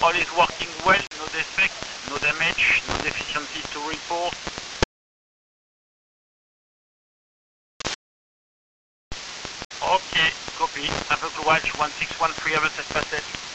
All is working well, no defect, no damage, no deficiencies to report. Okay, copy. Apple Watch 1613 have a safe passage.